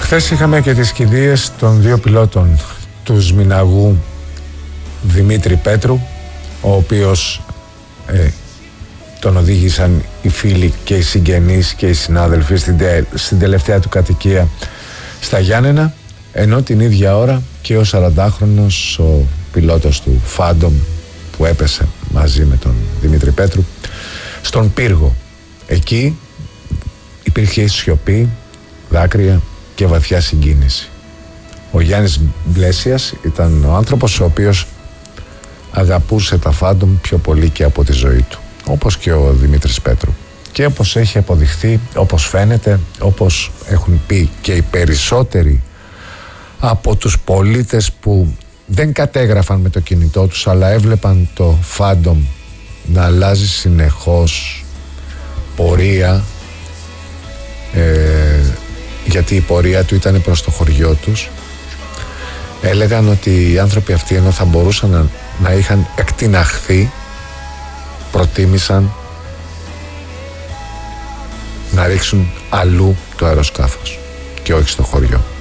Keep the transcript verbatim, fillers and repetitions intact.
Χθες είχαμε και τις κηδείες των δύο πιλότων του Σμηναγού, Δημήτρη Πέτρου, ο οποίος ε, τον οδήγησαν οι φίλοι και οι συγγενείς και οι συνάδελφοι στην, τε, στην τελευταία του κατοικία στα Γιάννενα, ενώ την ίδια ώρα και ο σαραντάχρονος, ο πιλότος του Phantom που έπεσε μαζί με τον Δημήτρη Πέτρου στον πύργο. Εκεί υπήρχε σιωπή, δάκρυα και βαθιά συγκίνηση. Ο Γιάννης Μπλέσιας ήταν ο άνθρωπος ο οποίος αγαπούσε τα Phantom πιο πολύ και από τη ζωή του, όπως και ο Δημήτρης Πέτρου. Και όπως έχει αποδειχθεί, όπως φαίνεται, όπως έχουν πει και οι περισσότεροι από τους πολίτες που δεν κατέγραφαν με το κινητό τους, αλλά έβλεπαν το Phantom να αλλάζει συνεχώς πορεία, ε, γιατί η πορεία του ήταν προς το χωριό τους, έλεγαν ότι οι άνθρωποι αυτοί, ενώ θα μπορούσαν να, να είχαν εκτιναχθεί, προτίμησαν να ρίξουν αλλού το αεροσκάφος και όχι στο χωριό.